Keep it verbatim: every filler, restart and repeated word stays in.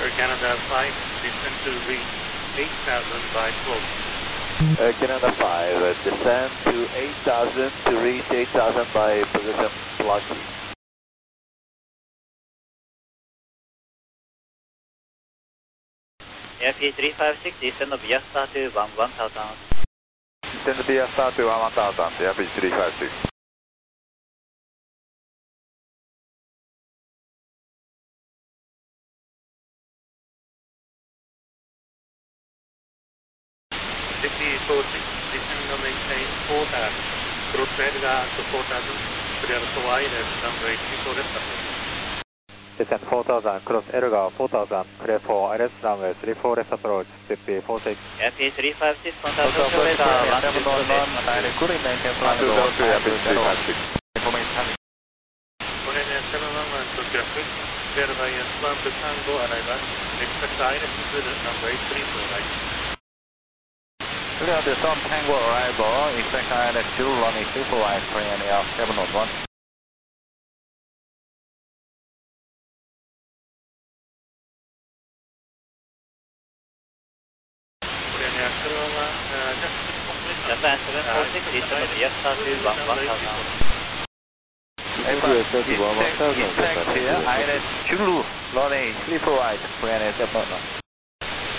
Canada five, descend to reach eight thousand by twelve. Uh, Canada five, uh, descend to eight thousand to reach eight thousand by position block E. A P three five six, descend via star to one one thousand. Descend via star to one one thousand, A P three five six. C P four six, descend to maintain four thousand. Cross Edgar to four thousand, clear to wide at runway three four left. Descend four thousand, cross Elgar four thousand, clear for I L S runway three four left approach, C P four six. A P three five six, contact Tokyo radar one two zero one two zero two, A P three five six. Korea seven one one, Tokyo six, clear by Swan to Tango arrival, expect I L S to runway three four right. Clear to Sun Tango arrival, expect I L S to runway three four right, Korean Air seven one one. Japan seven four six, descend via star to one one thousand. Expect here, I L S Zulu, runway three four right, Korean Air seven one one.